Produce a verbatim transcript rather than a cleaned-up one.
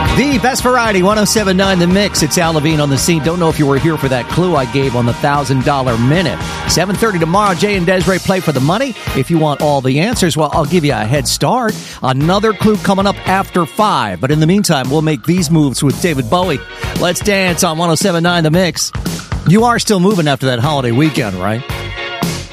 The best variety, one oh seven point nine The Mix. It's Al Levine on the scene. Don't know if you were here for that clue I gave on the one thousand dollars minute. seven thirty tomorrow, Jay and Desiree play for the money. If you want all the answers, well, I'll give you a head start. Another clue coming up after five. But in the meantime, we'll make these moves with David Bowie. Let's dance on one oh seven point nine The Mix. You are still moving after that holiday weekend, right?